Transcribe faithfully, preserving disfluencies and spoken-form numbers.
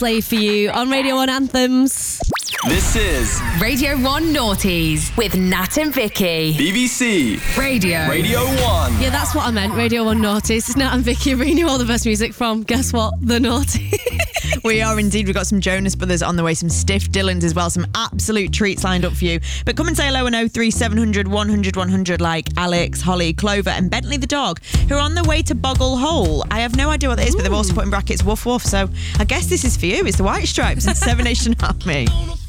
Play for you on Radio one Anthems. This is Radio one Naughties with Nat and Vicky. B B C Radio. Radio one. Yeah, that's what I meant. Radio one Naughties. It's Nat and Vicky bringing you all the best music from, guess what? The Naughty. We are indeed. We've got some Jonas Brothers on the way, some Stiff Dillons as well, some absolute treats lined up for you. But come and say hello on oh three seven hundred one hundred one hundred like Alex, Holly, Clover and Bentley the dog, who are on the way to Boggle Hole. I have no idea what that is, but they've also put in brackets woof woof. So I guess this is for you. It's the White Stripes and Seven Nation Army.